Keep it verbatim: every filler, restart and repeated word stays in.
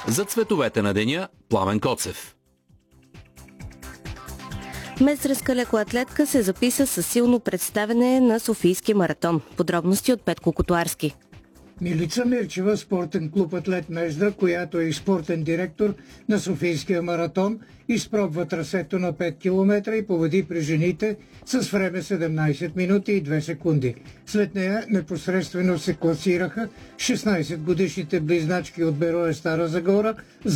За цветовете на деня Пламен Коцев. Местренска лекоатлетка се записа със силно представяне на Софийския маратон. Подробности от Петко Котуарски. Милица Мирчева, спортен клуб Атлет Мездра, която е и спортен директор на Софийския маратон, изпробва трасето на пет километра и победи при жените с време седемнайсет минути и две секунди. След нея непосредствено се класираха шестнайсет годишните близначки от Берое Стара Загора,